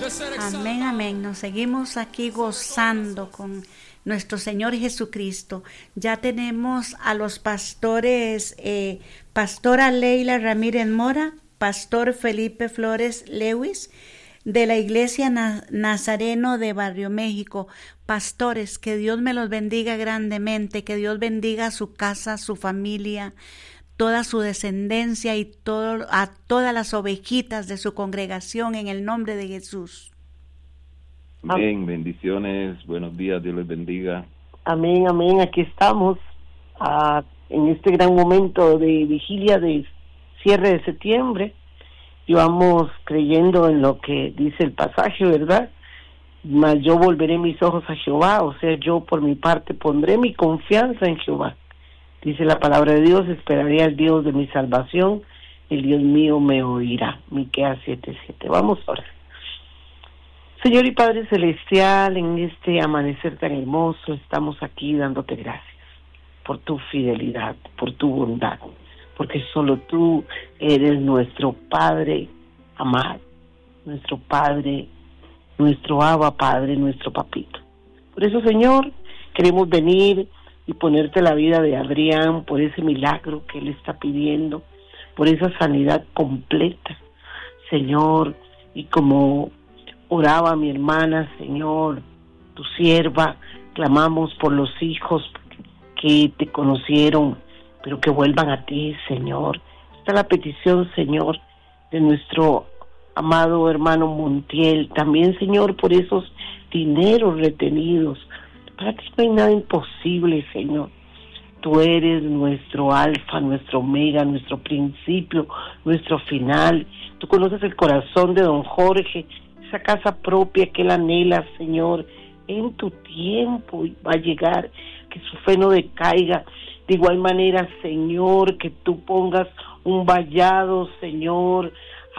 Amén, amén. Nos seguimos aquí gozando con nuestro Señor Jesucristo. Ya tenemos a los pastores, pastora Leila Ramírez Mora, pastor Felipe Flores Lewis, de la Iglesia Nazareno de Barrio México. Pastores, que Dios me los bendiga grandemente, que Dios bendiga su casa, su familia, toda su descendencia y a todas las ovejitas de su congregación en el nombre de Jesús. Amén, bendiciones, buenos días, Dios les bendiga. Amén, amén, aquí estamos en este gran momento de vigilia de cierre de septiembre. Llevamos creyendo en lo que dice el pasaje, ¿verdad? Mas yo volveré mis ojos a Jehová, o sea, yo por mi parte pondré mi confianza en Jehová. Dice la palabra de Dios, esperaré al Dios de mi salvación, el Dios mío me oirá. Miqueas 7:7. Vamos ahora. Señor y Padre Celestial, en este amanecer tan hermoso, estamos aquí dándote gracias por tu fidelidad, por tu bondad, porque solo tú eres nuestro Padre amado, nuestro Padre, nuestro Abba Padre, nuestro Papito. Por eso, Señor, queremos venir y ponerte la vida de Adrián, por ese milagro que él está pidiendo, por esa sanidad completa, Señor, y como oraba mi hermana, Señor, tu sierva, clamamos por los hijos que te conocieron, pero que vuelvan a ti, Señor. Está la petición, Señor, de nuestro amado hermano Montiel, también, Señor, por esos dineros retenidos. Para ti no hay nada imposible, Señor. Tú eres nuestro alfa, nuestro omega, nuestro principio, nuestro final. Tú conoces el corazón de don Jorge, esa casa propia que él anhela, Señor. En tu tiempo va a llegar, que su fe no decaiga. De igual manera, Señor, que tú pongas un vallado, Señor,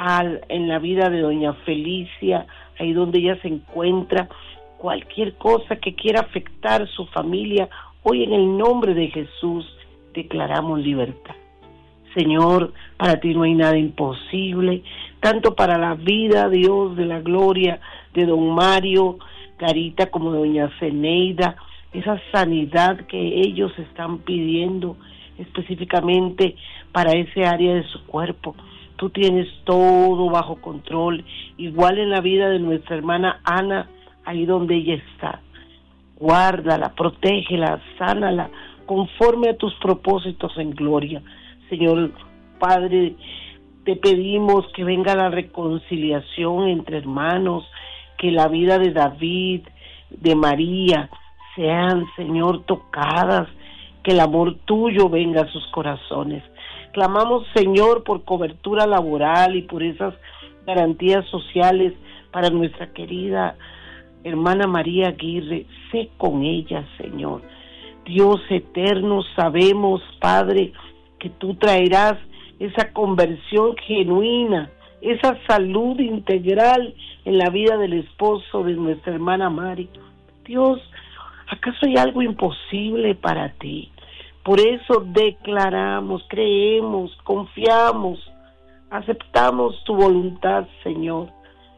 en la vida de doña Felicia, ahí donde ella se encuentra. Cualquier cosa que quiera afectar su familia, hoy en el nombre de Jesús declaramos libertad. Señor, para ti no hay nada imposible, tanto para la vida, Dios de la gloria, de don Mario Garita como de doña Zeneida, esa sanidad que ellos están pidiendo específicamente para ese área de su cuerpo. Tú tienes todo bajo control, igual en la vida de nuestra hermana Ana, ahí donde ella está. Guárdala, protégela, sánala, conforme a tus propósitos en gloria. Señor Padre, te pedimos que venga la reconciliación entre hermanos, que la vida de David, de María, sean, Señor, tocadas, que el amor tuyo venga a sus corazones. Clamamos, Señor, por cobertura laboral y por esas garantías sociales para nuestra querida hermana María Aguirre. Sé con ella, Señor. Dios eterno, sabemos, Padre, que tú traerás esa conversión genuina, esa salud integral en la vida del esposo de nuestra hermana Mari. Dios, ¿acaso hay algo imposible para ti? Por eso declaramos, creemos, confiamos, aceptamos tu voluntad, Señor,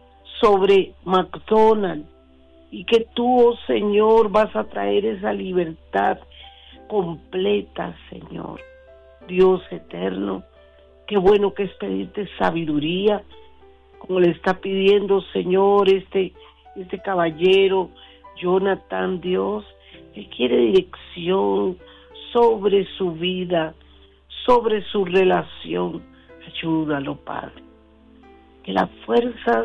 sobre McDonald's, y que tú, oh Señor, vas a traer esa libertad completa, Señor. Dios eterno, qué bueno que es pedirte sabiduría, como le está pidiendo, Señor, este caballero, Jonathan, Dios, él quiere dirección sobre su vida, sobre su relación. Ayúdalo, Padre. Que las fuerzas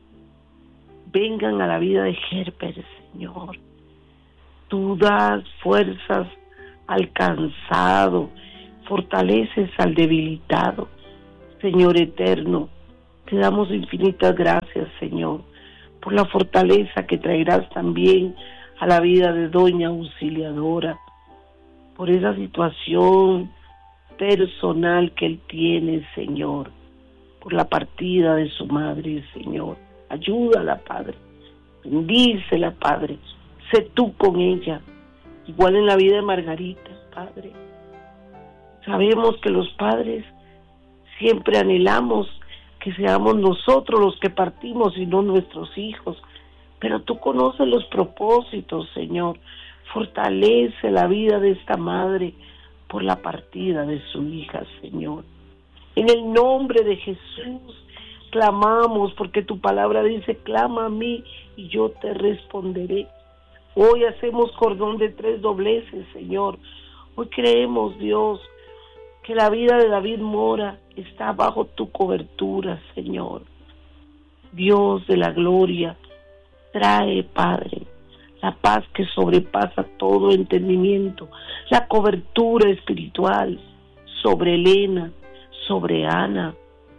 vengan a la vida de Herbert, Señor. Tú das fuerzas al cansado, fortaleces al debilitado. Señor eterno, te damos infinitas gracias, Señor, por la fortaleza que traerás también a la vida de doña Auxiliadora, por esa situación personal que él tiene, Señor, por la partida de su madre, Señor. Ayúdala, Padre. Bendícela, Padre. Sé tú con ella. Igual en la vida de Margarita, Padre. Sabemos que los padres siempre anhelamos que que seamos nosotros los que partimos y no nuestros hijos. Pero tú conoces los propósitos, Señor. Fortalece la vida de esta madre por la partida de su hija, Señor. En el nombre de Jesús clamamos, porque tu palabra dice, clama a mí y yo te responderé. Hoy hacemos cordón de 3 dobleces, Señor. Hoy creemos, Dios, que la vida de David Mora está bajo tu cobertura, Señor. Dios de la gloria, trae, Padre, la paz que sobrepasa todo entendimiento, la cobertura espiritual sobre Elena, sobre Ana.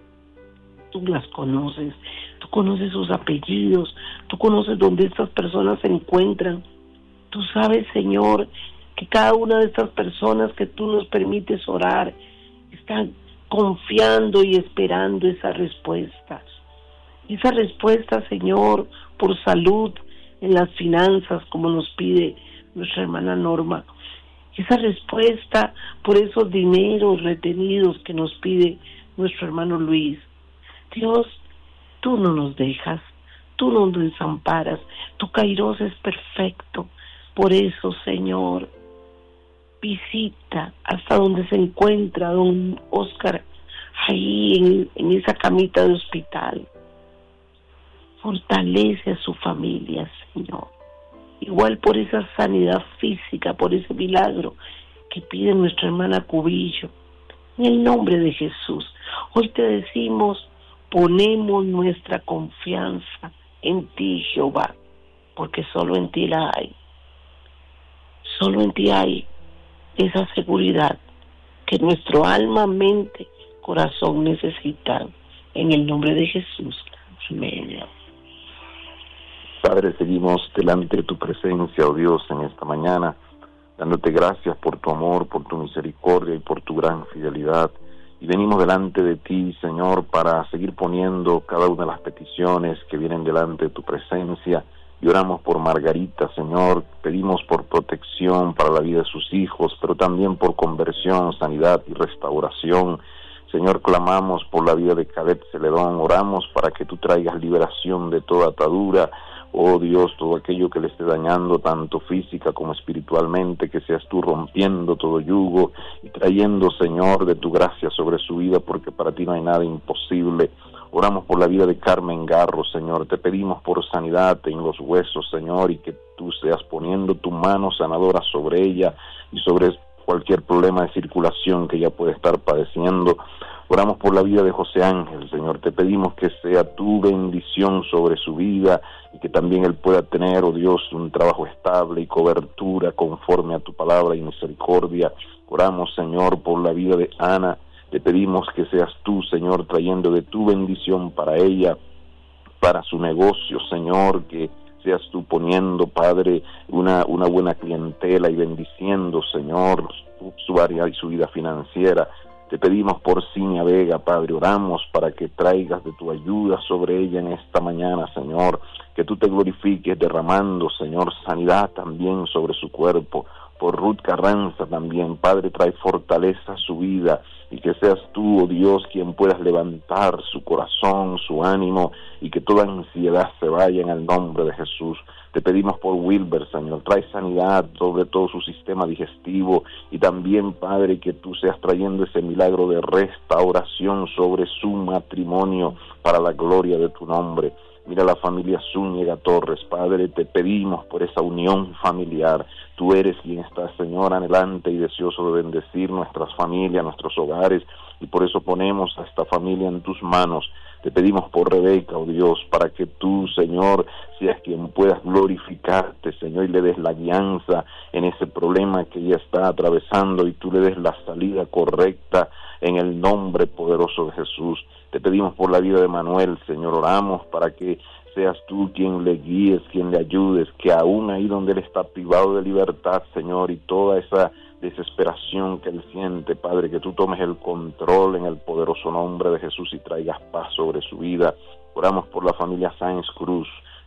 Tú las conoces, tú conoces sus apellidos, tú conoces dónde estas personas se encuentran. Tú sabes, Señor, que cada una de estas personas que tú nos permites orar están confiando y esperando esa respuesta. Esa respuesta, Señor, por salud en las finanzas, como nos pide nuestra hermana Norma. Esa respuesta por esos dineros retenidos que nos pide nuestro hermano Luis. Dios, tú no nos dejas, tú no nos desamparas, tu Kairos es perfecto. Por eso, Señor, visita hasta donde se encuentra don Oscar, ahí en esa camita de hospital. Fortalece a su familia, Señor. Igual por esa sanidad física, por ese milagro que pide nuestra hermana Cubillo. En el nombre de Jesús, hoy te decimos, ponemos nuestra confianza en ti, Jehová, porque solo en ti la hay. Solo en ti hay esa seguridad que nuestro alma, mente, corazón necesitan. En el nombre de Jesús. Amén. Padre, seguimos delante de tu presencia, oh Dios, en esta mañana, dándote gracias por tu amor, por tu misericordia y por tu gran fidelidad. Y venimos delante de ti, Señor, para seguir poniendo cada una de las peticiones que vienen delante de tu presencia. Y oramos por Margarita, Señor, pedimos por protección para la vida de sus hijos, pero también por conversión, sanidad y restauración. Señor, clamamos por la vida de Cadet Celedón, oramos para que tú traigas liberación de toda atadura. Oh Dios, todo aquello que le esté dañando, tanto física como espiritualmente, que seas tú rompiendo todo yugo y trayendo, Señor, de tu gracia sobre su vida, porque para ti no hay nada imposible. Oramos por la vida de Carmen Garro, Señor, te pedimos por sanidad en los huesos, Señor, y que tú seas poniendo tu mano sanadora sobre ella y sobre cualquier problema de circulación que ella puede estar padeciendo. Oramos por la vida de José Ángel, Señor, te pedimos que sea tu bendición sobre su vida y que también él pueda tener, oh Dios, un trabajo estable y cobertura conforme a tu palabra y misericordia. Oramos, Señor, por la vida de Ana, te pedimos que seas tú, Señor, trayendo de tu bendición para ella, para su negocio, Señor, que seas tú poniendo, Padre, una buena clientela y bendiciendo, Señor, su área y su vida financiera. Te pedimos por Ciña Vega, Padre, oramos para que traigas de tu ayuda sobre ella en esta mañana, Señor, que tú te glorifiques derramando, Señor, sanidad también sobre su cuerpo. Por Ruth Carranza también, Padre, trae fortaleza a su vida y que seas tú, oh Dios, quien puedas levantar su corazón, su ánimo y que toda ansiedad se vaya en el nombre de Jesús. Te pedimos por Wilber, Señor, trae sanidad sobre todo su sistema digestivo y también, Padre, que tú seas trayendo ese milagro de restauración sobre su matrimonio para la gloria de tu nombre. Mira la familia Zúñiga Torres, Padre, te pedimos por esa unión familiar. Tú eres quien está, Señor, anhelante y deseoso de bendecir nuestras familias, nuestros hogares, y por eso ponemos a esta familia en tus manos. Te pedimos por Rebeca, oh Dios, para que tú, Señor, seas quien puedas glorificarte, Señor, y le des la guianza en ese problema que ella está atravesando y tú le des la salida correcta en el nombre poderoso de Jesús. Te pedimos por la vida de Manuel, Señor, oramos para que seas tú quien le guíes, quien le ayudes, que aún ahí donde él está privado de libertad, Señor, y toda esa desesperación que él siente, Padre, que tú tomes el control en el poderoso nombre de Jesús y traigas paz sobre su vida. Oramos por la familia Sáenz Cruz,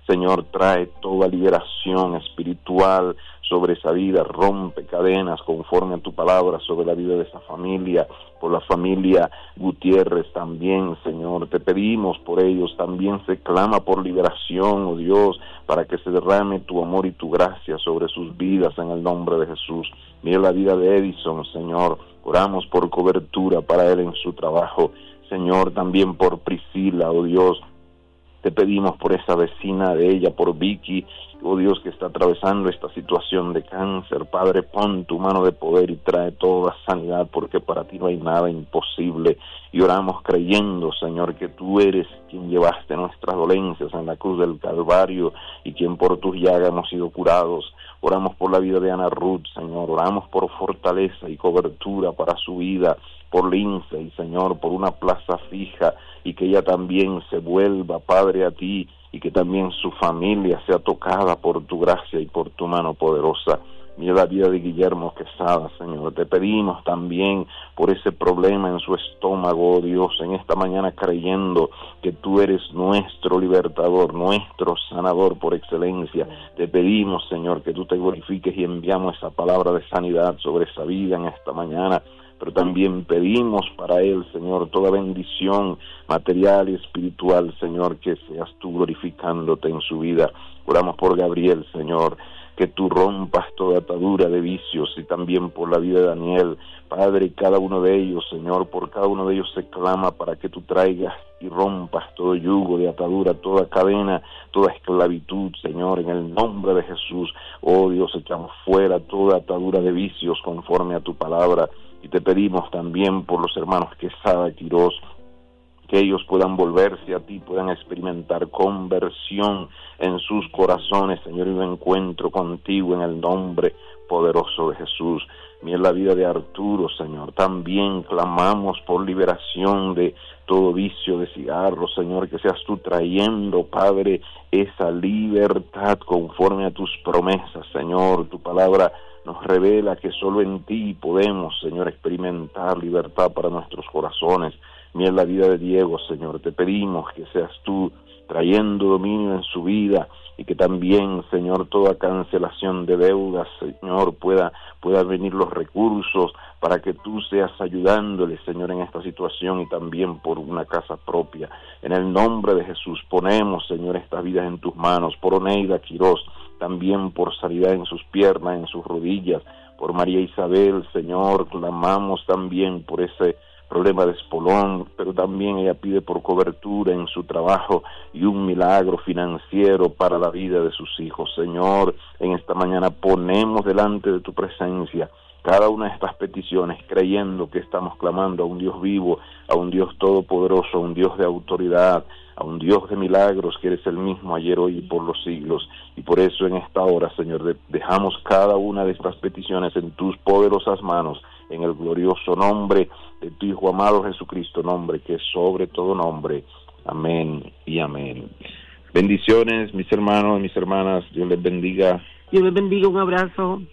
Señor, trae toda liberación espiritual sobre esa vida, rompe cadenas conforme a tu palabra sobre la vida de esa familia, por la familia Gutiérrez también, Señor, te pedimos por ellos, también se clama por liberación, oh Dios, para que se derrame tu amor y tu gracia sobre sus vidas en el nombre de Jesús. Mira la vida de Edison, Señor, oramos por cobertura para él en su trabajo, Señor, también por Priscila, oh Dios, te pedimos por esa vecina de ella, por Vicky, oh Dios, que está atravesando esta situación de cáncer. Padre, pon tu mano de poder y trae toda sanidad, porque para ti no hay nada imposible. Y oramos creyendo, Señor, que tú eres quien llevaste nuestras dolencias en la cruz del Calvario y quien por tus llagas hemos sido curados. Oramos por la vida de Ana Ruth, Señor. Oramos por fortaleza y cobertura para su vida, por Lindsay, Señor, por una plaza fija, y que ella también se vuelva, Padre, a ti, y que también su familia sea tocada por tu gracia y por tu mano poderosa. Mira la vida de Guillermo Quesada, Señor. Te pedimos también por ese problema en su estómago, oh Dios, en esta mañana creyendo que tú eres nuestro libertador, nuestro sanador por excelencia. Te pedimos, Señor, que tú te glorifiques y enviamos esa palabra de sanidad sobre esa vida en esta mañana. Pero también pedimos para él, Señor, toda bendición material y espiritual, Señor, que seas tú glorificándote en su vida. Oramos por Gabriel, Señor, que tú rompas toda atadura de vicios, y también por la vida de Daniel. Padre, cada uno de ellos, Señor, por cada uno de ellos se clama para que tú traigas y rompas todo yugo de atadura, toda cadena, toda esclavitud, Señor, en el nombre de Jesús. Oh Dios, echamos fuera toda atadura de vicios conforme a tu palabra. Y te pedimos también por los hermanos Quesada y Quirós, que ellos puedan volverse a ti, puedan experimentar conversión en sus corazones, Señor, y un encuentro contigo en el nombre poderoso de Jesús. Mira la vida de Arturo, Señor. También clamamos por liberación de todo vicio de cigarro, Señor, que seas tú trayendo, Padre, esa libertad conforme a tus promesas, Señor. Tu palabra nos revela que solo en ti podemos, Señor, experimentar libertad para nuestros corazones. Mira la vida de Diego, Señor. Te pedimos que seas tú trayendo dominio en su vida, y que también, Señor, toda cancelación de deudas, Señor, pueda venir los recursos para que tú seas ayudándole, Señor, en esta situación, y también por una casa propia. En el nombre de Jesús ponemos, Señor, estas vidas en tus manos, por Oneida Quirós, también por sanidad en sus piernas, en sus rodillas, por María Isabel, Señor, clamamos también por ese problema de espolón, pero también ella pide por cobertura en su trabajo y un milagro financiero para la vida de sus hijos. Señor, en esta mañana ponemos delante de tu presencia cada una de estas peticiones, creyendo que estamos clamando a un Dios vivo, a un Dios todopoderoso, a un Dios de autoridad, a un Dios de milagros, que eres el mismo ayer, hoy y por los siglos. Y por eso en esta hora, Señor, dejamos cada una de estas peticiones en tus poderosas manos, en el glorioso nombre de tu Hijo amado Jesucristo, nombre que es sobre todo nombre. Amén y amén. Bendiciones, mis hermanos y mis hermanas. Dios les bendiga. Dios les bendiga, un abrazo.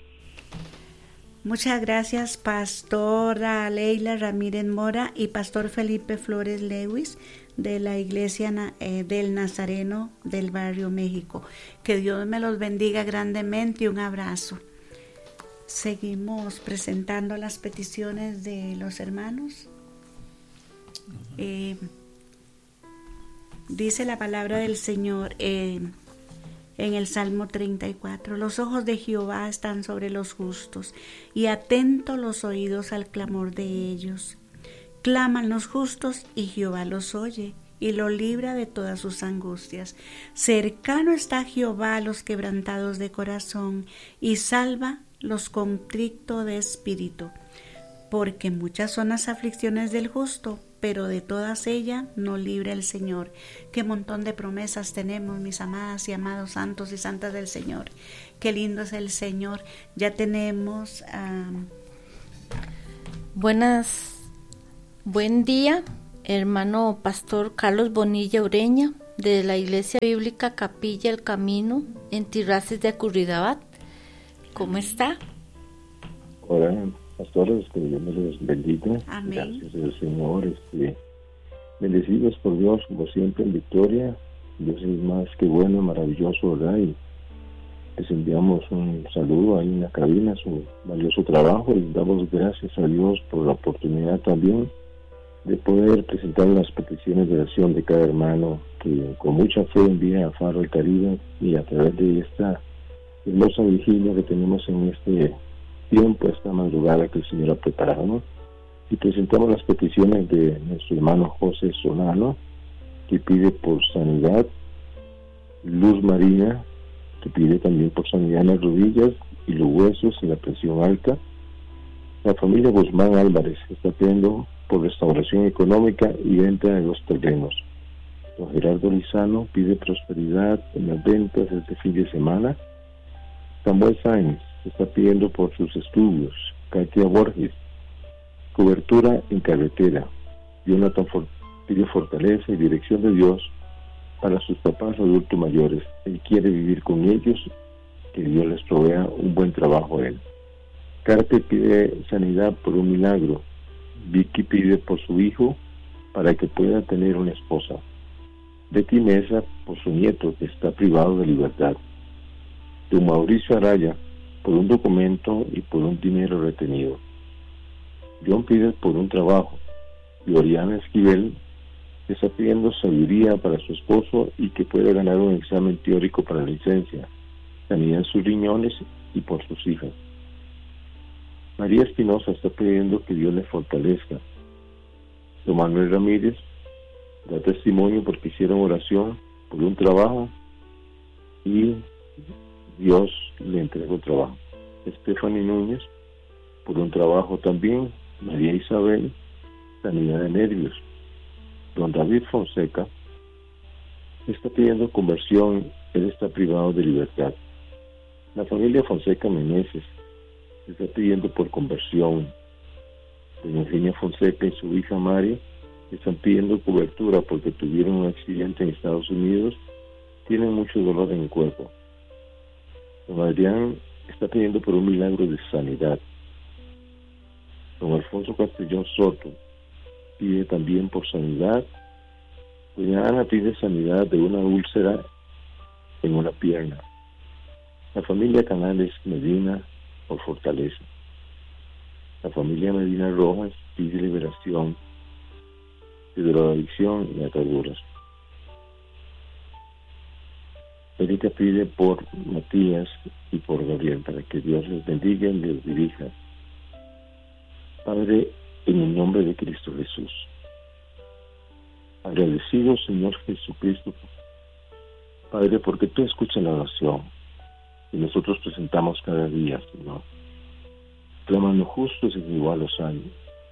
Muchas gracias, Pastora Leila Ramírez Mora y Pastor Felipe Flores Lewis, de la Iglesia del Nazareno del Barrio México. Que Dios me los bendiga grandemente y un abrazo. Seguimos presentando las peticiones de los hermanos. Dice la palabra del Señor en el Salmo 34: los ojos de Jehová están sobre los justos, y atentos los oídos al clamor de ellos. Claman los justos, y Jehová los oye, y los libra de todas sus angustias. Cercano está Jehová a los quebrantados de corazón, y salva los contritos de espíritu. Porque muchas son las aflicciones del justo, pero de todas ellas nos libra el Señor. Qué montón de promesas tenemos, mis amadas y amados santos y santas del Señor. Qué lindo es el Señor. Ya tenemos buen día, hermano Pastor Carlos Bonilla Ureña, de la Iglesia Bíblica Capilla El Camino, en Tirraces de Curridabat. ¿Cómo está? Hola, pastores, que Dios me los bendiga. Amén. Gracias al Señor, bendecidos por Dios, como siempre, en victoria, Dios es más que bueno, maravilloso, ¿verdad? Y les enviamos un saludo ahí en la cabina, su valioso trabajo, y damos gracias a Dios por la oportunidad también de poder presentar las peticiones de oración de cada hermano que con mucha fe envía a Faro del Caribe, y a través de esta hermosa vigilia que tenemos en este tiempo, esta madrugada que el Señor ha preparado, ¿no? Y presentamos las peticiones de nuestro hermano José Solano, que pide por sanidad; Luz Marina, que pide también por sanidad en las rodillas y los huesos y la presión alta. La familia Guzmán Álvarez está pidiendo por restauración económica y venta de los terrenos. Don Gerardo Lizano pide prosperidad en las ventas este fin de semana. Samuel Sáenz está pidiendo por sus estudios. Katia Borges, cobertura en carretera. Jonathan pide fortaleza y dirección de Dios para sus papás adultos mayores. Él quiere vivir con ellos, que Dios les provea un buen trabajo a él. Carpe pide sanidad por un milagro. Vicky pide por su hijo para que pueda tener una esposa. Betty Mesa por su nieto que está privado de libertad. Don Mauricio Araya por un documento y por un dinero retenido. John pide por un trabajo. Y Oriana Esquivel está pidiendo sabiduría para su esposo y que pueda ganar un examen teórico para la licencia, sanidad en sus riñones y por sus hijas. María Espinosa está pidiendo que Dios le fortalezca. Don Manuel Ramírez da testimonio porque hicieron oración por un trabajo y Dios le entregó trabajo. Stephanie Núñez por un trabajo también. María Isabel, sanidad de nervios. Don David Fonseca está pidiendo conversión, él está privado de libertad. La familia Fonseca Meneses está pidiendo por conversión. Doña Eugenia Fonseca y su hija Mari están pidiendo cobertura porque tuvieron un accidente en Estados Unidos, tienen mucho dolor en el cuerpo. Don Adrián está pidiendo por un milagro de sanidad. Don Alfonso Castellón Soto pide también por sanidad. Doña Ana pide sanidad de una úlcera en una pierna. La familia Canales Medina por fortaleza. La familia Medina Rojas pide liberación de drogadicción y ataduras. Erika pide por Matías y por Gabriel para que Dios les bendiga y les dirija. Padre, en el nombre de Cristo Jesús, agradecido Señor Jesucristo, Padre, porque tú escuchas la oración y nosotros presentamos cada día, Señor. Claman los justos y igual los hay.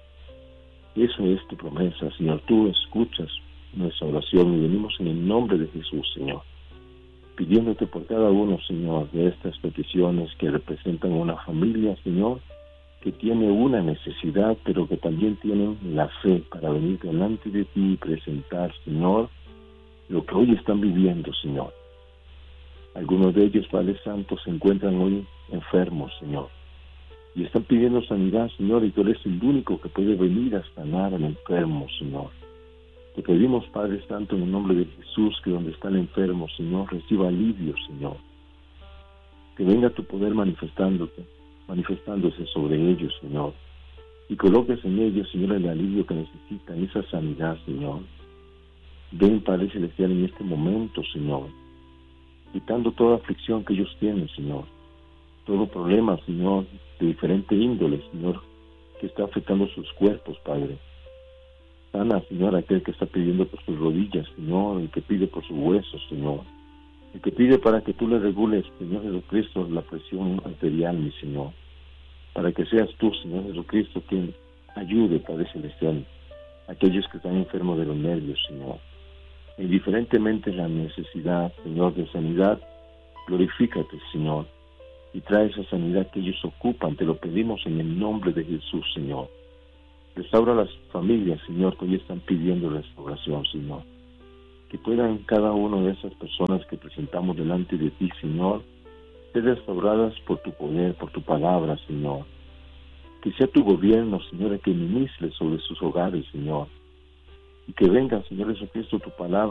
Eso es tu promesa, Señor. Tú escuchas nuestra oración y venimos en el nombre de Jesús, Señor, pidiéndote por cada uno, Señor, de estas peticiones que representan una familia, Señor, que tiene una necesidad, pero que también tienen la fe para venir delante de ti y presentar, Señor, lo que hoy están viviendo, Señor. Algunos de ellos, Padre Santo, se encuentran hoy enfermos, Señor, y están pidiendo sanidad, Señor, y tú eres el único que puede venir a sanar al enfermo, Señor. Te pedimos, Padre Santo, en el nombre de Jesús, que donde está el enfermo, Señor, reciba alivio, Señor. Que venga tu poder manifestándose sobre ellos, Señor, y coloques en ellos, Señor, el alivio que necesitan, esa sanidad, Señor. Ven, Padre Celestial, en este momento, Señor, quitando toda aflicción que ellos tienen, Señor, todo problema, Señor, de diferente índole, Señor, que está afectando sus cuerpos, Padre. Sana, Señor, aquel que está pidiendo por sus rodillas, Señor, el que pide por sus huesos, Señor, el que pide para que tú le regules, Señor Jesucristo, la presión arterial, mi Señor, para que seas tú, Señor Jesucristo, quien ayude, Padre Celestial, a aquellos que están enfermos de los nervios, Señor. Indiferentemente la necesidad, Señor, de sanidad, glorifícate, Señor, y trae esa sanidad que ellos ocupan. Te lo pedimos en el nombre de Jesús, Señor. Restaura las familias, Señor, que hoy están pidiendo restauración, Señor. Que puedan cada una de esas personas que presentamos delante de ti, Señor, ser restauradas por tu poder, por tu palabra, Señor. Que sea tu gobierno, Señor, el que ministre sobre sus hogares, Señor. Y que venga, Señor Jesucristo, tu palabra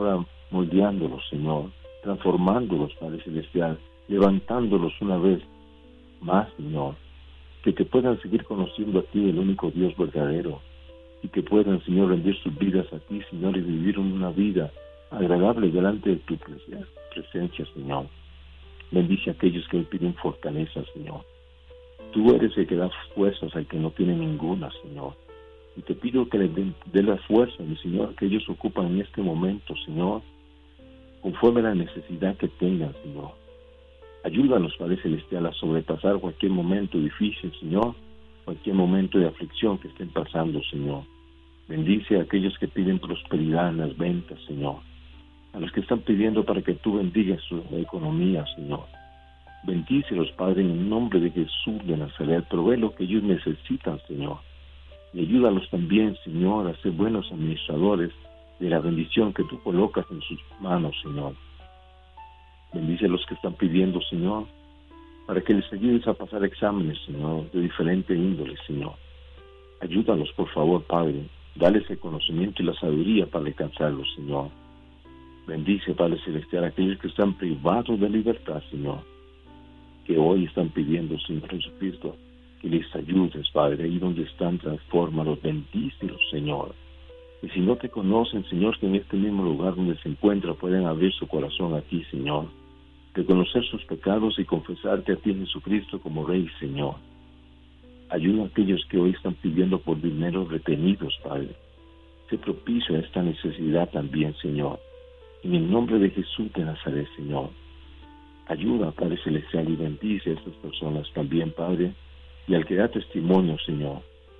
moldeándolos, Señor, transformándolos, Padre Celestial, levantándolos una vez más, Señor, que te puedan seguir conociendo a ti, el único Dios verdadero, y que puedan, Señor, rendir sus vidas a ti, Señor, y vivir una vida agradable delante de tu presencia, Señor. Bendice a aquellos que piden fortaleza, Señor. Tú eres el que da fuerzas al que no tiene ninguna, Señor. Y te pido que les dé la fuerza, mi Señor, que ellos ocupan en este momento, Señor, conforme a la necesidad que tengan, Señor. Ayúdanos, Padre Celestial, a sobrepasar cualquier momento difícil, Señor, cualquier momento de aflicción que estén pasando, Señor. Bendice a aquellos que piden prosperidad en las ventas, Señor. A los que están pidiendo para que tú bendigas su economía, Señor. Bendícelos, Padre, en el nombre de Jesús de Nazaret. Provee lo que ellos necesitan, Señor. Y ayúdalos también, Señor, a ser buenos administradores de la bendición que tú colocas en sus manos, Señor. Bendice a los que están pidiendo, Señor, para que les ayudes a pasar exámenes, Señor, de diferente índole, Señor. Ayúdalos, por favor, Padre. Dales el conocimiento y la sabiduría para alcanzarlos, Señor. Bendice, Padre Celestial, a aquellos que están privados de libertad, Señor, que hoy están pidiendo, Señor Jesucristo, que les ayudes, Padre, ahí donde están, transfórmalos, bendícelos, Señor. Y si no te conocen, Señor, que en este mismo lugar donde se encuentran pueden abrir su corazón a ti, Señor, reconocer sus pecados y confesarte a ti, Jesucristo, como Rey, Señor. Ayuda a aquellos que hoy están pidiendo por dinero retenidos, Padre. Sé propicio a esta necesidad también, Señor. En el nombre de Jesús de Nazaret, Señor. Ayuda, Padre Celestial, y bendice a estas personas también, Padre, y al que da testimonio, Señor,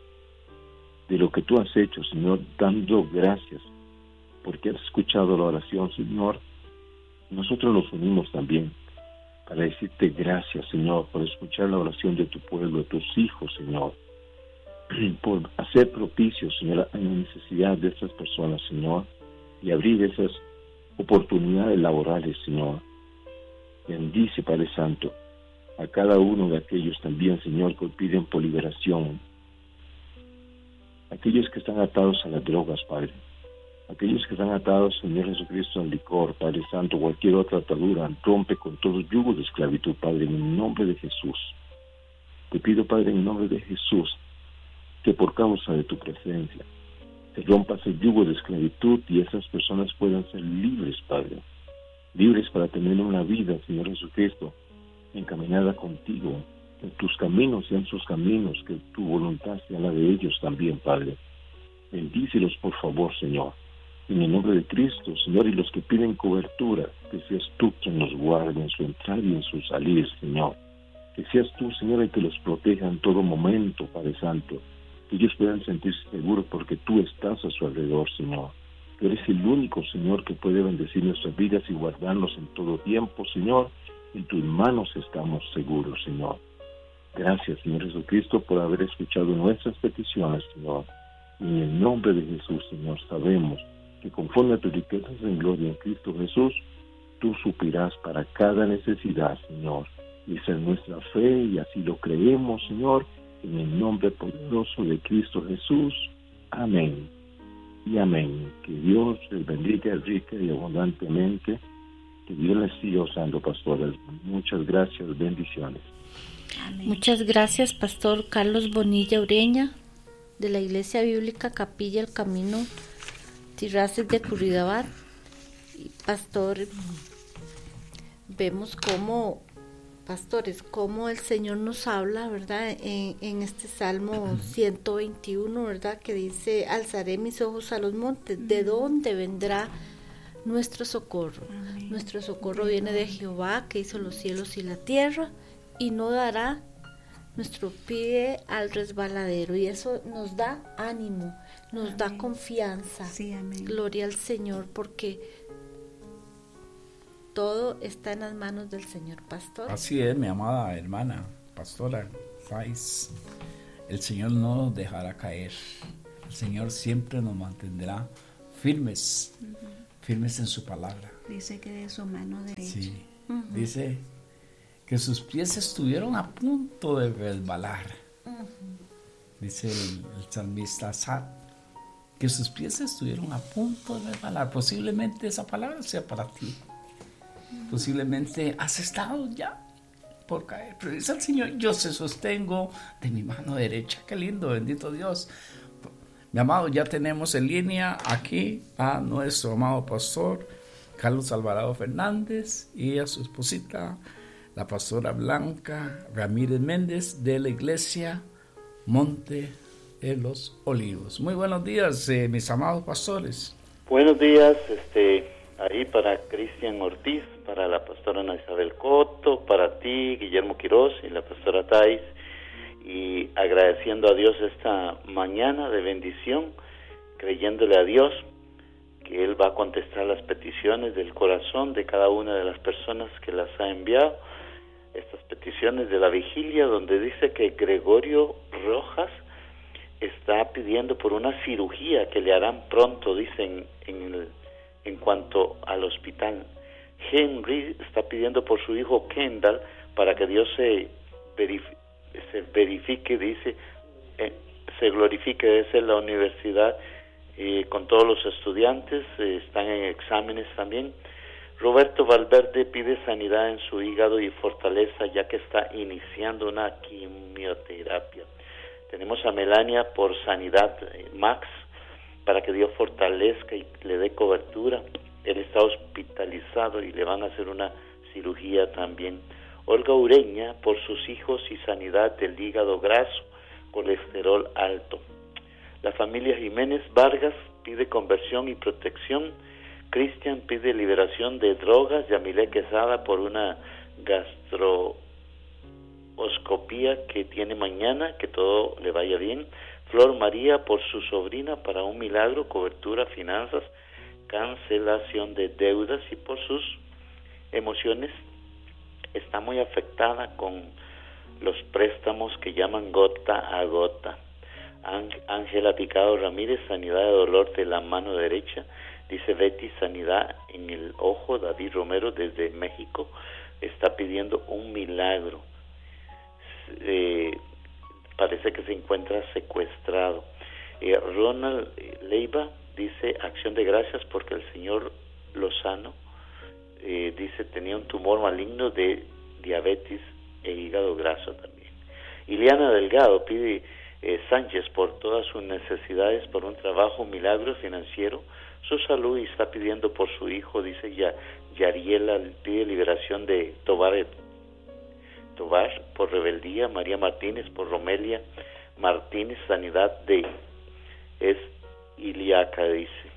de lo que tú has hecho, Señor, dando gracias, porque has escuchado la oración, Señor. Nosotros nos unimos también para decirte gracias, Señor, por escuchar la oración de tu pueblo, de tus hijos, Señor, por hacer propicio, Señor, a la necesidad de estas personas, Señor, y abrir esas oportunidades laborales, Señor. Bendice, Padre Santo, a cada uno de aquellos también, Señor, que piden por liberación. Aquellos que están atados a las drogas, Padre. Aquellos que están atados, Señor Jesucristo, al licor, Padre Santo, cualquier otra atadura, rompe con todo yugo de esclavitud, Padre, en el nombre de Jesús. Te pido, Padre, en el nombre de Jesús, que por causa de tu presencia, te rompas el yugo de esclavitud y esas personas puedan ser libres, Padre. Libres para tener una vida, Señor Jesucristo, encaminada contigo. Que tus caminos sean sus caminos, que tu voluntad sea la de ellos también, Padre. Bendícelos, por favor, Señor. En el nombre de Cristo, Señor, y los que piden cobertura, que seas tú quien los guarde en su entrada y en su salir, Señor. Que seas tú, Señor, el que los proteja en todo momento, Padre Santo. Que ellos puedan sentirse seguros porque tú estás a su alrededor, Señor. Tú eres el único, Señor, que puede bendecir nuestras vidas y guardarnos en todo tiempo, Señor. En tus manos estamos seguros, Señor. Gracias, Señor Jesucristo, por haber escuchado nuestras peticiones, Señor. Y en el nombre de Jesús, Señor, sabemos que conforme a tus riquezas en gloria en Cristo Jesús, tú suplirás para cada necesidad, Señor. Y esa es nuestra fe y así lo creemos, Señor, en el nombre poderoso de Cristo Jesús. Amén y amén. Que Dios les bendiga rica y abundantemente. Que Dios les siga usando, pastores. Muchas gracias, bendiciones. Amén. Muchas gracias, Pastor Carlos Bonilla Ureña, de la Iglesia Bíblica Capilla El Camino, Tirraces de Curridabat. Y pastor, vemos cómo, pastores, cómo el Señor nos habla, ¿verdad? En este Salmo 121, ¿verdad? Que dice, alzaré mis ojos a los montes, ¿de dónde vendrá nuestro socorro? Amén. Nuestro socorro viene de Jehová, que hizo los cielos y la tierra, y no dará nuestro pie al resbaladero, y eso nos da ánimo, nos amén. Da confianza. Sí, amén. Gloria al Señor, porque todo está en las manos del Señor, pastor. Así es, mi amada hermana, pastora Faiz. El Señor no nos dejará caer. El Señor siempre nos mantendrá firmes, firmes en su palabra. Dice que de su mano derecha. Sí, dice que sus pies estuvieron a punto de resbalar. Dice el salmista Asaf, que sus pies estuvieron a punto de resbalar. Posiblemente esa palabra sea para ti. Posiblemente has estado ya por caer, pero dice el Señor: yo te sostengo de mi mano derecha. Qué lindo, bendito Dios. Mi amado, ya tenemos en línea aquí a nuestro amado pastor Carlos Alvarado Fernández y a su esposita, la pastora Blanca Ramírez Méndez, de la iglesia Monte de los Olivos. Muy buenos días, mis amados pastores. Buenos días, ahí para Cristian Ortiz, para la pastora Ana Isabel Coto, para ti, Guillermo Quiroz, y la pastora Thais, y agradeciendo a Dios esta mañana de bendición, creyéndole a Dios que Él va a contestar las peticiones del corazón de cada una de las personas que las ha enviado. Estas peticiones de la vigilia, donde dice que Gregorio Rojas está pidiendo por una cirugía que le harán pronto, dicen, en cuanto al hospital. Henry está pidiendo por su hijo Kendall para que Dios se verifique, dice, se glorifique desde la universidad con todos los estudiantes, están en exámenes también. Roberto Valverde pide sanidad en su hígado y fortaleza, ya que está iniciando una quimioterapia. Tenemos a Melania por sanidad, Max, para que Dios fortalezca y le dé cobertura. Él está hospitalizado y le van a hacer una cirugía también. Olga Ureña por sus hijos y sanidad del hígado graso, colesterol alto. La familia Jiménez Vargas pide conversión y protección. Cristian pide liberación de drogas. Yamilé Quesada por una gastroscopía que tiene mañana, que todo le vaya bien. Flor María por su sobrina para un milagro, cobertura, finanzas, cancelación de deudas, y por sus emociones está muy afectada con los préstamos que llaman gota a gota. Ángela Picado Ramírez, sanidad de dolor de la mano derecha. Dice Betty, sanidad en el ojo. David Romero desde México está pidiendo un milagro. Parece que se encuentra secuestrado. Ronald Leiva dice acción de gracias porque el Señor Lozano dice tenía un tumor maligno de diabetes e hígado graso también. Ileana Delgado pide Sánchez por todas sus necesidades, por un trabajo, un milagro financiero, su salud, y está pidiendo por su hijo, dice Yariela, pide liberación de Tobar por rebeldía. María Martínez por Romelia Martínez, sanidad de Iliaca, dice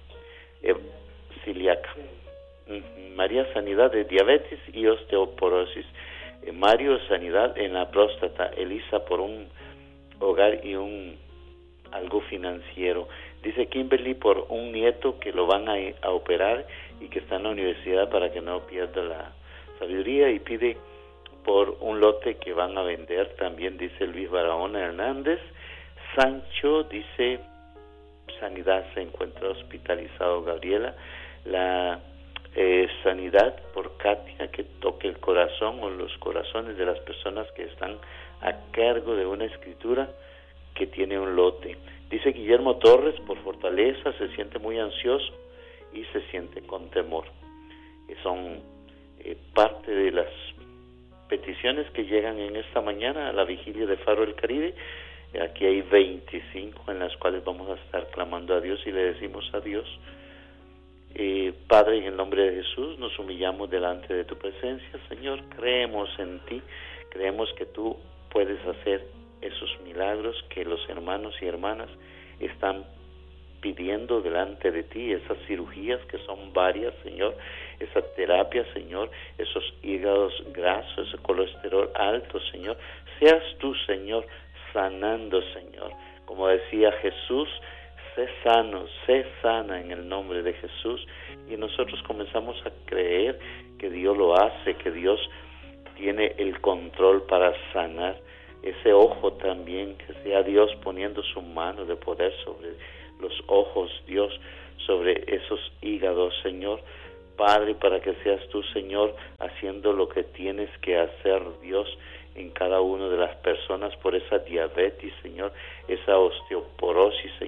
ciliaca. María, sanidad de diabetes y osteoporosis. Mario, sanidad en la próstata. Elisa por un hogar y algo financiero. Dice Kimberly por un nieto que lo van a operar y que está en la universidad para que no pierda la sabiduría, y pide por un lote que van a vender también, dice Luis Barahona Hernández. Sancho dice sanidad, se encuentra hospitalizado. Gabriela, la sanidad por Katia, que toque el corazón o los corazones de las personas que están a cargo de una escritura que tiene un lote. Dice Guillermo Torres por fortaleza, se siente muy ansioso y se siente con temor. Son parte de las peticiones que llegan en esta mañana a la vigilia de Faro del Caribe. Aquí hay 25 en las cuales vamos a estar clamando a Dios y le decimos a Dios: Padre, en el nombre de Jesús nos humillamos delante de tu presencia, Señor. Creemos en ti, creemos que tú puedes hacer esos milagros que los hermanos y hermanas están pidiendo delante de ti, esas cirugías que son varias, Señor, esa terapia, Señor, esos hígados grasos, ese colesterol alto, Señor. Seas tú, Señor, sanando, Señor. Como decía Jesús, sé sano, sé sana en el nombre de Jesús. Y nosotros comenzamos a creer que Dios lo hace, que Dios tiene el control para sanar. Ese ojo también, que sea Dios poniendo su mano de poder sobre los ojos, Dios, sobre esos hígados, Señor. Padre, para que seas tú, Señor, haciendo lo que tienes que hacer, Dios, en cada una de las personas por esa diabetes, Señor, esa osteoporosis, Señor.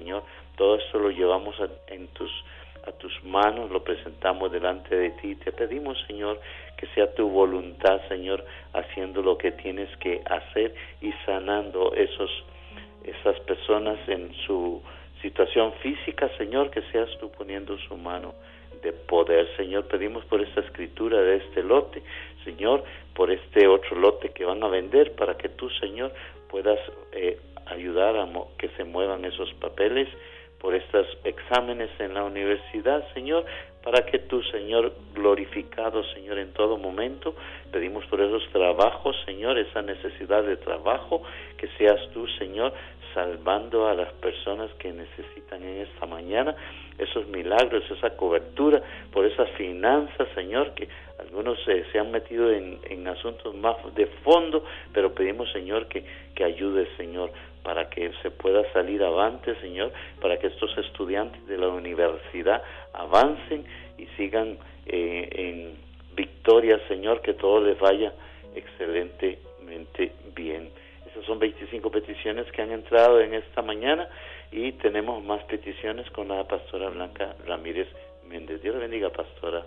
Todo esto lo llevamos a tus manos, lo presentamos delante de ti. Te pedimos, Señor, que sea tu voluntad, Señor, haciendo lo que tienes que hacer y sanando esas personas en su situación física, Señor, que seas tú poniendo su mano de poder. Señor, pedimos por esta escritura de este lote, Señor, por este otro lote que van a vender, para que tú, Señor, puedas ayudar a que se muevan esos papeles, por estos exámenes en la universidad, Señor, para que tú, Señor, glorificado, Señor, en todo momento, pedimos por esos trabajos, Señor, esa necesidad de trabajo, que seas tú, Señor, salvando a las personas que necesitan en esta mañana esos milagros, esa cobertura, por esas finanzas, Señor, que algunos se han metido en asuntos más de fondo, pero pedimos, Señor, que ayudes, Señor, para que se pueda salir avante, Señor, para que estos estudiantes de la universidad avancen y sigan en victoria, Señor, que todo les vaya excelentemente bien. Esas son 25 peticiones que han entrado en esta mañana y tenemos más peticiones con la pastora Blanca Ramírez Méndez. Dios le bendiga, pastora.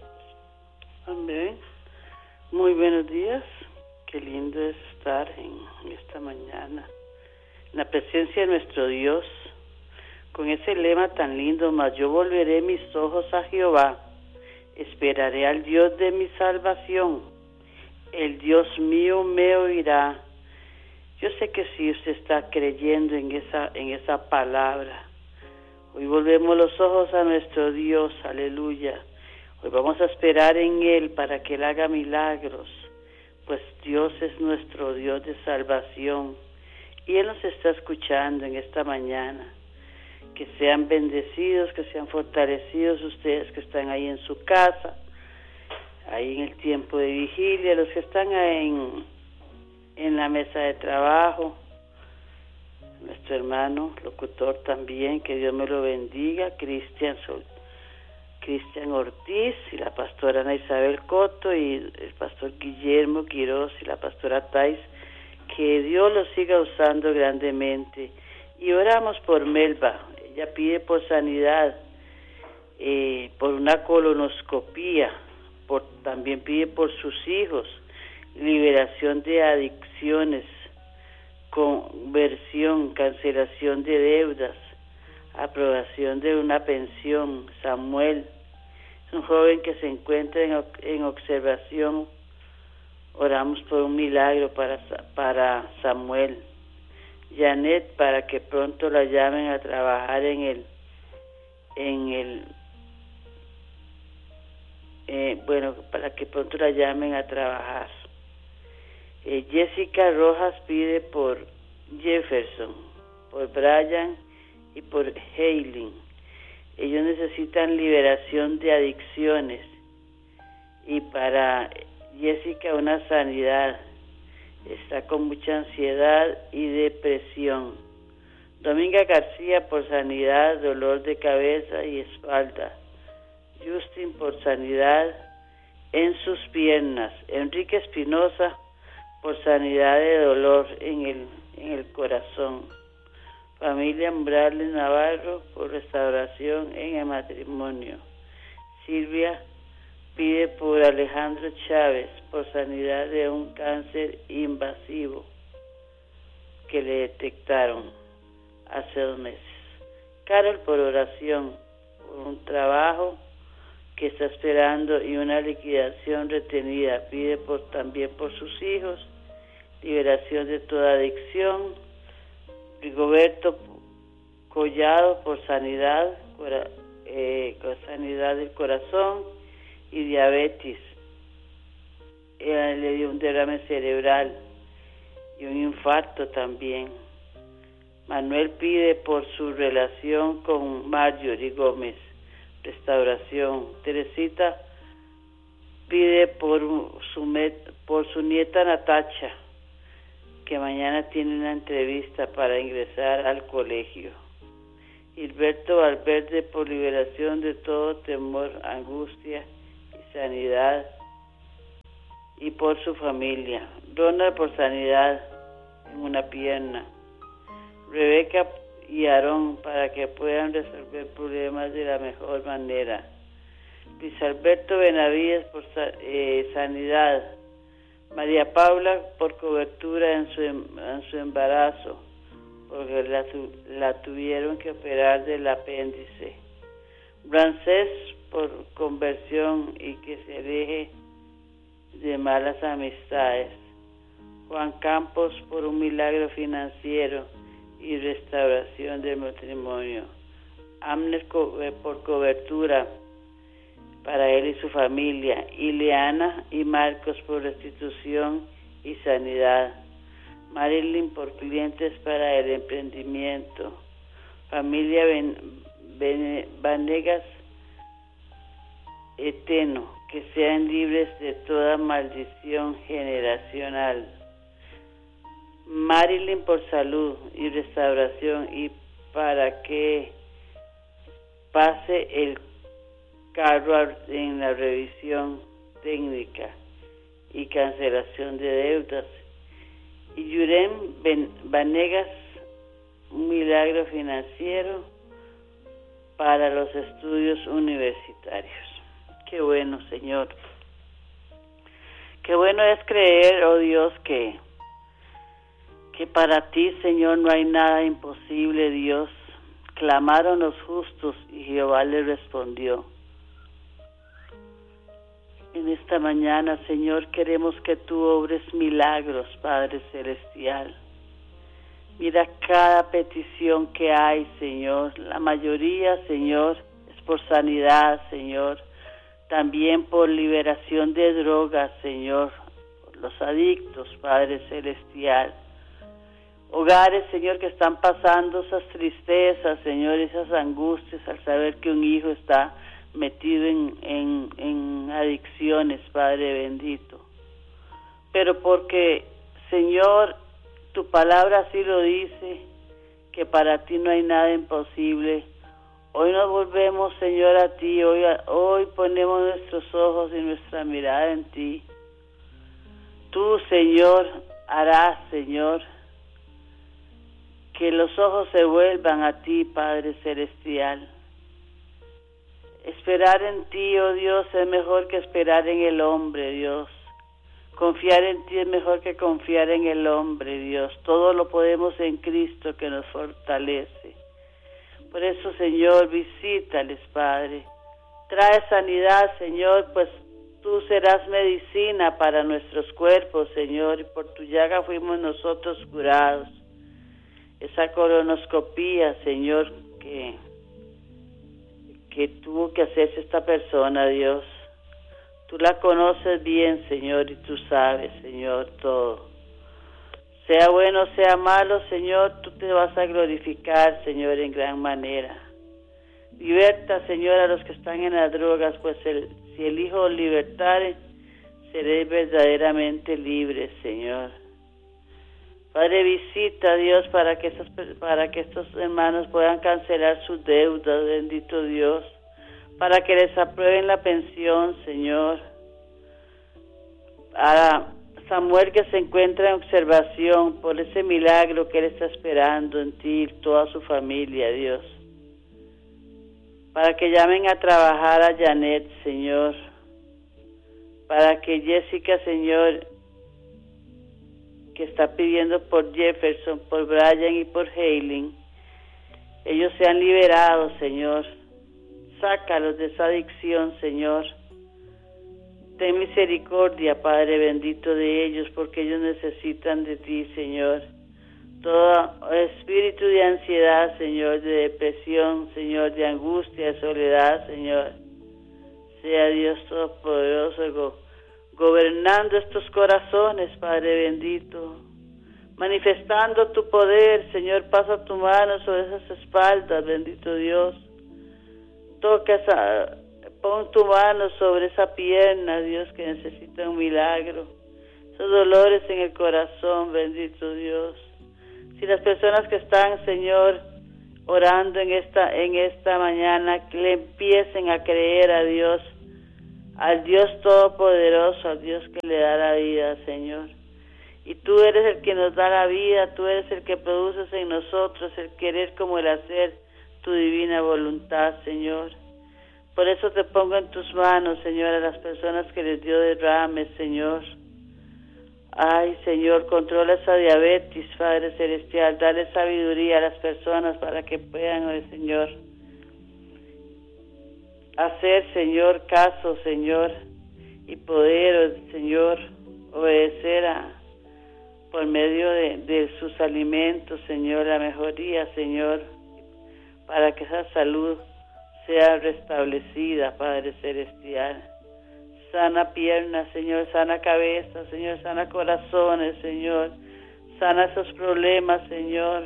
Amén. Muy buenos días. Qué lindo es estar en esta mañana en la presencia de nuestro Dios, con ese lema tan lindo: mas yo volveré mis ojos a Jehová, esperaré al Dios de mi salvación, el Dios mío me oirá. Yo sé que si usted está creyendo en esa palabra, hoy volvemos los ojos a nuestro Dios, aleluya. Hoy vamos a esperar en Él para que Él haga milagros, pues Dios es nuestro Dios de salvación y Él nos está escuchando en esta mañana. Que sean bendecidos, que sean fortalecidos ustedes que están ahí en su casa, ahí en el tiempo de vigilia, los que están en la mesa de trabajo, nuestro hermano locutor también, que Dios me lo bendiga, Cristian Ortiz y la pastora Ana Isabel Coto y el pastor Guillermo Quiroz y la pastora Thais, que Dios los siga usando grandemente. Y oramos por Melba. Ella pide por sanidad, por una colonoscopía, también pide por sus hijos, liberación de adicciones, conversión, cancelación de deudas, aprobación de una pensión. Samuel es un joven que se encuentra en observación. Oramos por un milagro para Samuel. Janet, para que pronto la llamen a trabajar para que pronto la llamen a trabajar. Jessica Rojas pide por Jefferson, por Brian y por Hayley. Ellos necesitan liberación de adicciones y para Jessica una sanidad. Está con mucha ansiedad y depresión. Dominga García por sanidad, dolor de cabeza y espalda. Justin por sanidad en sus piernas. Enrique Espinosa por sanidad de dolor en el corazón. Familia Morales Navarro por restauración en el matrimonio. Silvia pide por Alejandro Chávez por sanidad de un cáncer invasivo que le detectaron hace 2 meses. Carol por oración por un trabajo que está esperando y una liquidación retenida. Pide también por sus hijos, liberación de toda adicción. Rigoberto Collado por sanidad, con sanidad del corazón y diabetes. Le dio un derrame cerebral y un infarto también. Manuel pide por su relación con Marjorie Gómez, restauración. Teresita pide por su nieta Natacha, que mañana tiene una entrevista para ingresar al colegio. Hilberto Valverde por liberación de todo temor, angustia y sanidad, y por su familia. Ronald por sanidad en una pierna. Rebeca y Aarón para que puedan resolver problemas de la mejor manera. Luis Alberto Benavides por sanidad. María Paula por cobertura en su embarazo, porque la tuvieron que operar del apéndice. Francés por conversión y que se aleje de malas amistades. Juan Campos por un milagro financiero y restauración del matrimonio. Amner por cobertura para él y su familia. Ileana y Marcos por restitución y sanidad. Marilyn por clientes para el emprendimiento. Familia Vanegas Eteno, que sean libres de toda maldición generacional. Marilyn por salud y restauración y para que pase el carro en la revisión técnica y cancelación de deudas. Y Yurem Vanegas, un milagro financiero para los estudios universitarios. Qué bueno, Señor. Qué bueno es creer, oh Dios, que para ti, Señor, no hay nada imposible, Dios. Clamaron los justos y Jehová les respondió. En esta mañana, Señor, queremos que tú obres milagros, Padre Celestial. Mira cada petición que hay, Señor. La mayoría, Señor, es por sanidad, Señor. También por liberación de drogas, Señor. Por los adictos, Padre Celestial. Hogares, Señor, que están pasando esas tristezas, Señor, esas angustias al saber que un hijo está metido en adicciones, Padre bendito. Pero porque, Señor, tu palabra así lo dice, que para ti no hay nada imposible. Hoy nos volvemos, Señor, a ti. Hoy ponemos nuestros ojos y nuestra mirada en ti. Tú, Señor, harás, Señor, que los ojos se vuelvan a ti, Padre Celestial. Esperar en ti, oh Dios, es mejor que esperar en el hombre, Dios. Confiar en ti es mejor que confiar en el hombre, Dios. Todo lo podemos en Cristo que nos fortalece. Por eso, Señor, visítales, Padre. Trae sanidad, Señor, pues tú serás medicina para nuestros cuerpos, Señor, y por tu llaga fuimos nosotros curados. Esa colonoscopía, Señor, que tuvo que hacerse esta persona, Dios. Tú la conoces bien, Señor, y tú sabes, Señor, todo. Sea bueno, sea malo, Señor, tú te vas a glorificar, Señor, en gran manera. Liberta, Señor, a los que están en las drogas, pues si el Hijo libertare, seré verdaderamente libre, Señor. Padre, visita, Dios, para que estos hermanos puedan cancelar sus deudas, bendito Dios, para que les aprueben la pensión, Señor. A Samuel, que se encuentra en observación por ese milagro que él está esperando en ti y toda su familia, Dios. Para que llamen a trabajar a Janet, Señor. Para que Jessica, Señor, que está pidiendo por Jefferson, por Brian y por Hailing, ellos sean liberados, Señor. Sácalos de esa adicción, Señor. Ten misericordia, Padre bendito, de ellos, porque ellos necesitan de ti, Señor. Todo espíritu de ansiedad, Señor, de depresión, Señor, de angustia, de soledad, Señor. Sea Dios Todopoderoso gobernando estos corazones, Padre bendito, manifestando tu poder, Señor. Pasa tu mano sobre esas espaldas, bendito Dios. Pon tu mano sobre esa pierna, Dios, que necesita un milagro. Esos dolores en el corazón, bendito Dios. Si las personas que están, Señor, orando en esta mañana, que le empiecen a creer a Dios, al Dios Todopoderoso, al Dios que le da la vida, Señor. Y tú eres el que nos da la vida, tú eres el que produces en nosotros el querer como el hacer, tu divina voluntad, Señor. Por eso te pongo en tus manos, Señor, a las personas que les dio derrames, Señor. Ay, Señor, controla esa diabetes, Padre Celestial, dale sabiduría a las personas para que puedan, Señor, hacer, Señor, caso, Señor, y poder, Señor, obedecer por medio de sus alimentos, Señor, la mejoría, Señor, para que esa salud sea restablecida, Padre Celestial. Sana piernas, Señor, sana cabeza, Señor, sana corazones, Señor, sana esos problemas, Señor,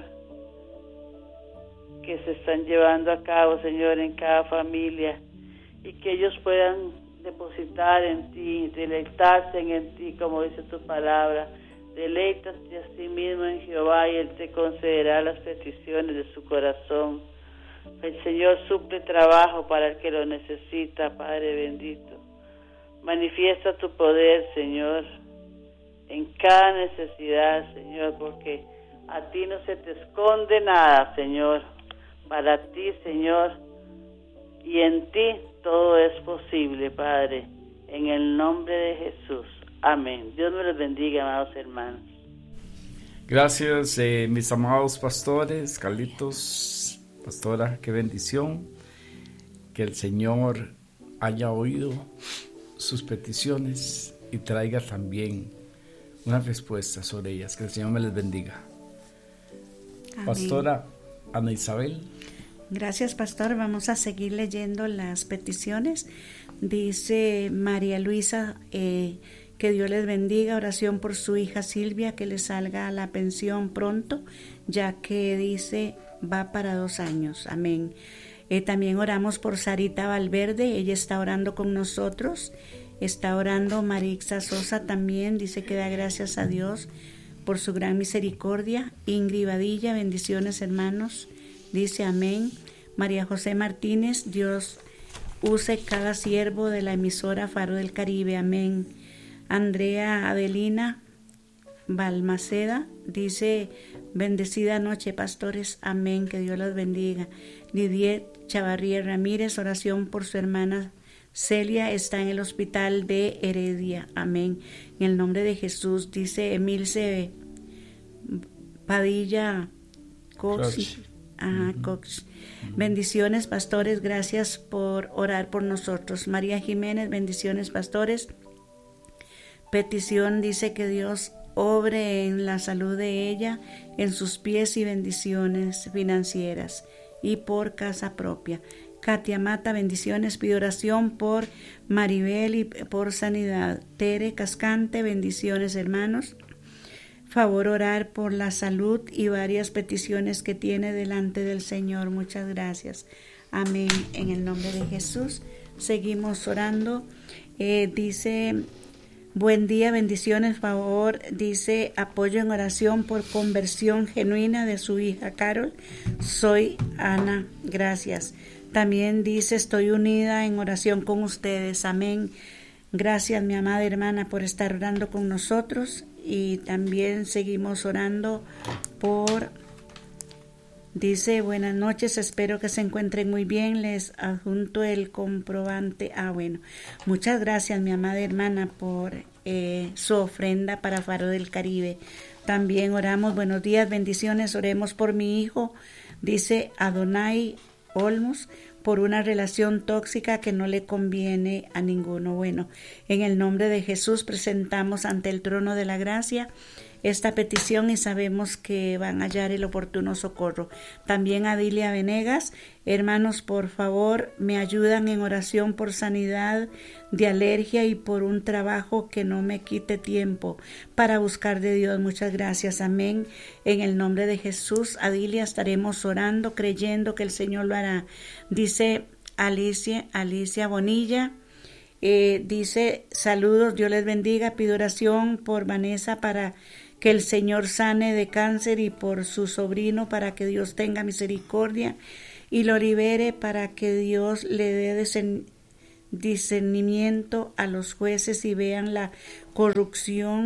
que se están llevando a cabo, Señor, en cada familia, y que ellos puedan depositar en ti, deleitarse en ti, como dice tu palabra. Deleítate a sí mismo en Jehová y Él te concederá las peticiones de su corazón. El Señor suple trabajo para el que lo necesita, Padre bendito. Manifiesta tu poder, Señor, en cada necesidad, Señor, porque a ti no se te esconde nada, Señor. Para ti, Señor, y en ti todo es posible, Padre, en el nombre de Jesús. Amén. Dios me los bendiga, amados hermanos. Gracias, mis amados pastores, Carlitos, pastora, qué bendición que el Señor haya oído sus peticiones y traiga también una respuesta sobre ellas. Que el Señor me les bendiga. Amén. Pastora Ana Isabel. Gracias, pastor. Vamos a seguir leyendo las peticiones. Dice María Luisa, que Dios les bendiga. Oración por su hija Silvia, que le salga la pensión pronto, ya que dice va para 2 años. Amén. También oramos por Sarita Valverde, ella está orando con nosotros. Está orando Marixa Sosa también, dice que da gracias a Dios por su gran misericordia. Ingrid Badilla, bendiciones hermanos, dice amén. María José Martínez, Dios use cada siervo de la emisora Faro del Caribe, amén. Andrea Adelina Balmaceda dice bendecida noche pastores, amén, que Dios los bendiga. Lidiet Chavarría Ramírez, oración por su hermana Celia, está en el hospital de Heredia, amén, en el nombre de Jesús. Dice Emilce Padilla Cox. Cox. Bendiciones pastores, gracias por orar por nosotros. María Jiménez, bendiciones pastores. Petición dice que Dios obre en la salud de ella, en sus pies, y bendiciones financieras y por casa propia. Katia Mata, bendiciones, pide oración por Maribel y por sanidad. Tere Cascante, bendiciones hermanos. Favor orar por la salud y varias peticiones que tiene delante del Señor. Muchas gracias. Amén. En el nombre de Jesús. Seguimos orando. Dice, buen día, bendiciones, favor. Dice, apoyo en oración por conversión genuina de su hija Carol. Soy Ana. Gracias. También dice, estoy unida en oración con ustedes. Amén. Gracias, mi amada hermana, por estar orando con nosotros. Y también seguimos orando por, dice, buenas noches, espero que se encuentren muy bien, les adjunto el comprobante. Bueno, muchas gracias, mi amada hermana, por su ofrenda para Faro del Caribe. También oramos, buenos días, bendiciones, oremos por mi hijo, dice Adonai Olmos, por una relación tóxica que no le conviene a ninguno. Bueno, en el nombre de Jesús presentamos ante el trono de la gracia esta petición y sabemos que van a hallar el oportuno socorro. También a Dilia Venegas, hermanos, por favor, me ayudan en oración por sanidad de alergia y por un trabajo que no me quite tiempo para buscar de Dios. Muchas gracias, amén. En el nombre de Jesús, a Dilia estaremos orando, creyendo que el Señor lo hará. Dice Alicia Bonilla, dice, saludos, Dios les bendiga, pido oración por Vanessa para que el Señor sane de cáncer y por su sobrino para que Dios tenga misericordia y lo libere, para que Dios le dé discernimiento a los jueces y vean la corrupción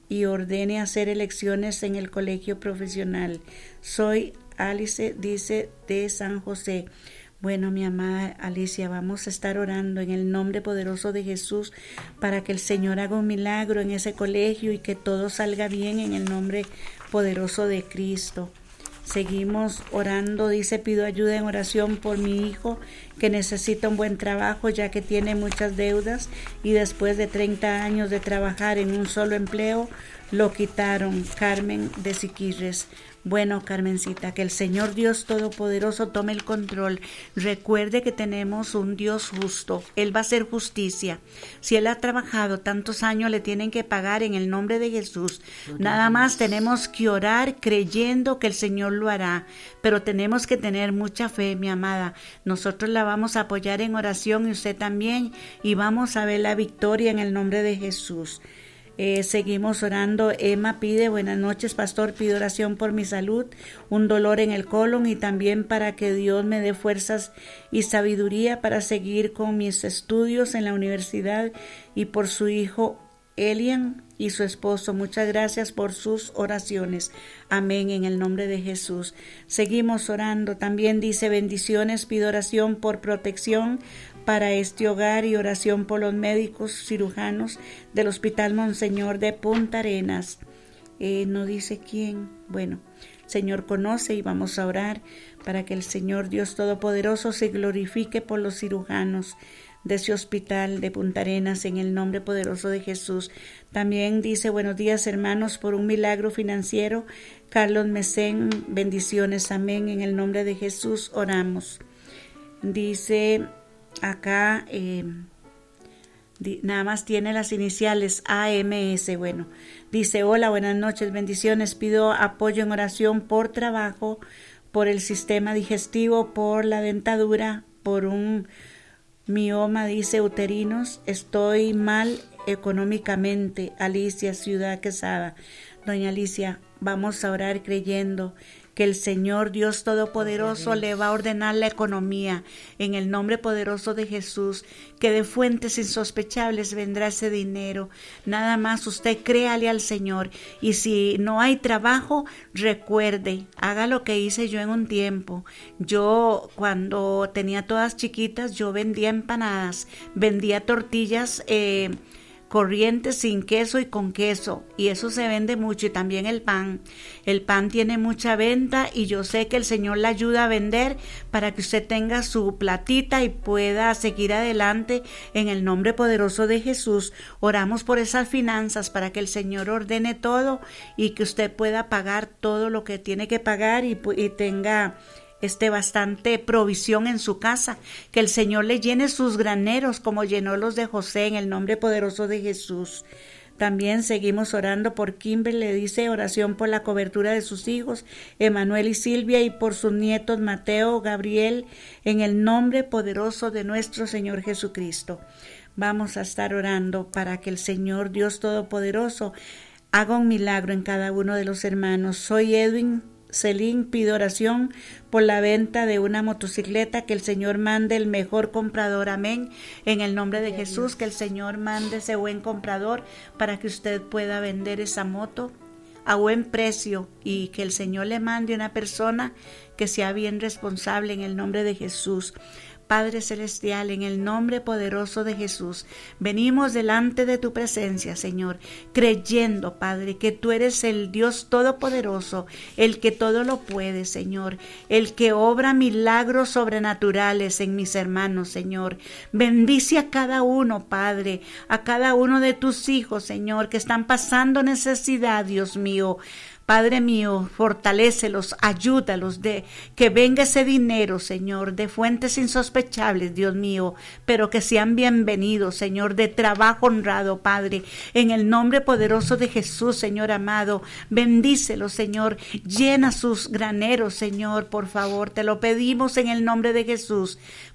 y ordene hacer elecciones en el colegio profesional. Soy Alice, dice, de San José. Bueno, mi amada Alicia, vamos a estar orando en el nombre poderoso de Jesús para que el Señor haga un milagro en ese colegio y que todo salga bien en el nombre poderoso de Cristo. Seguimos orando, dice, pido ayuda en oración por mi hijo que necesita un buen trabajo ya que tiene muchas deudas y después de 30 años de trabajar en un solo empleo lo quitaron. Carmen de Siquirres. Bueno, Carmencita, que el Señor Dios Todopoderoso tome el control. Recuerde que tenemos un Dios justo. Él va a hacer justicia. Si Él ha trabajado tantos años, le tienen que pagar en el nombre de Jesús. Nada más tenemos que orar creyendo que el Señor lo hará. Pero tenemos que tener mucha fe, mi amada. Nosotros la vamos a apoyar en oración y usted también. Y vamos a ver la victoria en el nombre de Jesús. Seguimos orando. Emma pide, buenas noches pastor, pido oración por mi salud, un dolor en el colon y también para que Dios me dé fuerzas y sabiduría para seguir con mis estudios en la universidad y por su hijo Elian y su esposo. Muchas gracias por sus oraciones. Amén, en el nombre de Jesús. Seguimos orando. También dice bendiciones, pido oración por protección para este hogar y oración por los médicos cirujanos del Hospital Monseñor de Punta Arenas. No dice quién. Bueno, Señor conoce y vamos a orar para que el Señor Dios Todopoderoso se glorifique por los cirujanos de ese hospital de Punta Arenas en el nombre poderoso de Jesús. También dice, buenos días hermanos, por un milagro financiero, Carlos Mesén, bendiciones, amén, en el nombre de Jesús oramos. Dice acá, nada más tiene las iniciales AMS. Bueno, dice, hola, buenas noches, bendiciones, pido apoyo en oración por trabajo, por el sistema digestivo, por la dentadura, por un mioma, dice, uterinos, estoy mal económicamente. Alicia, Ciudad Quesada. Doña Alicia, vamos a orar creyendo que el Señor Dios Todopoderoso le va a ordenar la economía en el nombre poderoso de Jesús, que de fuentes insospechables vendrá ese dinero. Nada más usted créale al Señor y si no hay trabajo, recuerde, haga lo que hice yo en un tiempo. Yo cuando tenía todas chiquitas, yo vendía empanadas, vendía tortillas corrientes sin queso y con queso, y eso se vende mucho, y también el pan tiene mucha venta y yo sé que el Señor le ayuda a vender para que usted tenga su platita y pueda seguir adelante en el nombre poderoso de Jesús. Oramos por esas finanzas para que el Señor ordene todo y que usted pueda pagar todo lo que tiene que pagar y tenga bastante provisión en su casa, que el Señor le llene sus graneros como llenó los de José en el nombre poderoso de Jesús. También seguimos orando por Kimberly, le dice oración por la cobertura de sus hijos, Emanuel y Silvia, y por sus nietos Mateo, Gabriel, en el nombre poderoso de nuestro Señor Jesucristo. Vamos a estar orando para que el Señor Dios Todopoderoso haga un milagro en cada uno de los hermanos. Soy Edwin Celín, pido oración por la venta de una motocicleta, que el Señor mande el mejor comprador, amén, en el nombre de Jesús, que el Señor mande ese buen comprador para que usted pueda vender esa moto a buen precio y que el Señor le mande una persona que sea bien responsable en el nombre de Jesús. Padre Celestial, en el nombre poderoso de Jesús, venimos delante de tu presencia, Señor, creyendo, Padre, que tú eres el Dios Todopoderoso, el que todo lo puede, Señor, el que obra milagros sobrenaturales en mis hermanos, Señor. Bendice a cada uno, Padre, a cada uno de tus hijos, Señor, que están pasando necesidad, Dios mío. Padre mío, fortalécelos, ayúdalos, de que venga ese dinero, Señor, de fuentes insospechables, Dios mío, pero que sean bienvenidos, Señor, de trabajo honrado, Padre, en el nombre poderoso de Jesús, Señor amado. Bendícelos, Señor, llena sus graneros, Señor, por favor, te lo pedimos en el nombre de Jesús.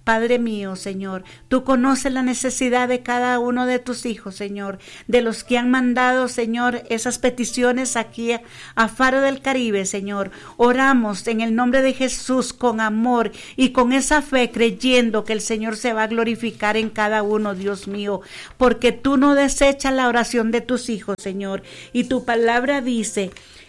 Padre mío, Señor, tú conoces la necesidad de cada uno de tus hijos, Señor, de los que han mandado, Señor, esas peticiones aquí a Faro del Caribe, Señor. Oramos en el nombre de Jesús con amor y con esa fe, creyendo que el Señor se va a glorificar en cada uno, Dios mío, porque tú no desechas la oración de tus hijos, Señor. Y tu palabra dice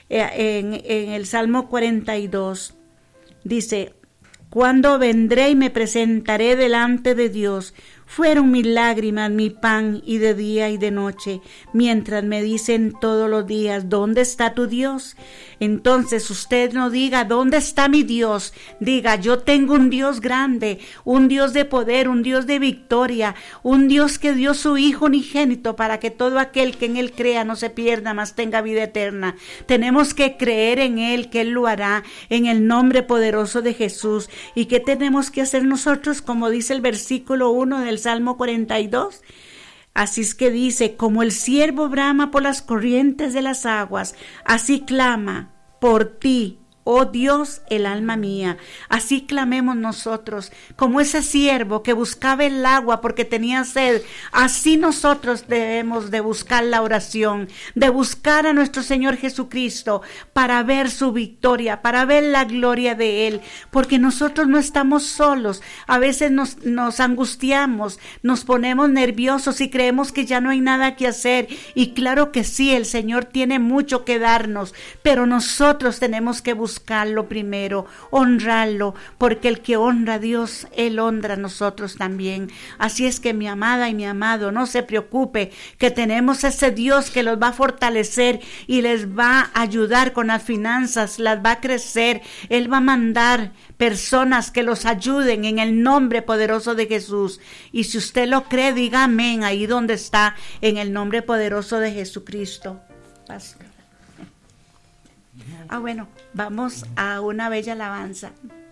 en el Salmo 42, dice: cuando vendré y me presentaré delante de Dios, fueron mis lágrimas mi pan y de día y de noche, mientras me dicen todos los días: ¿dónde está tu Dios? Entonces usted no diga: ¿dónde está mi Dios? Diga: yo tengo un Dios grande, un Dios de poder, un Dios de victoria, un Dios que dio su Hijo unigénito para que todo aquel que en Él crea no se pierda, mas tenga vida eterna. Tenemos que creer en Él, que Él lo hará, en el nombre poderoso de Jesús. ¿Y qué tenemos que hacer nosotros? Como dice el versículo 1 del Salmo 42. Así es que dice: como el ciervo brama por las corrientes de las aguas, así clama por ti, oh Dios, el alma mía. Así clamemos nosotros, como ese siervo que buscaba el agua porque tenía sed. Así nosotros debemos de buscar la oración, de buscar a nuestro Señor Jesucristo para ver su victoria, para ver la gloria de Él, porque nosotros no estamos solos. A veces nos angustiamos, nos ponemos nerviosos y creemos que ya no hay nada que hacer. Y claro que sí, el Señor tiene mucho que darnos, pero nosotros tenemos que buscarlo primero, honrarlo, porque el que honra a Dios, Él honra a nosotros también. Así es que mi amada y mi amado, no se preocupe, que tenemos ese Dios que los va a fortalecer y les va a ayudar con las finanzas, las va a crecer. Él va a mandar personas que los ayuden en el nombre poderoso de Jesús. Y si usted lo cree, diga amén ahí donde está, en el nombre poderoso de Jesucristo. Pastor. Bueno, vamos a una bella alabanza.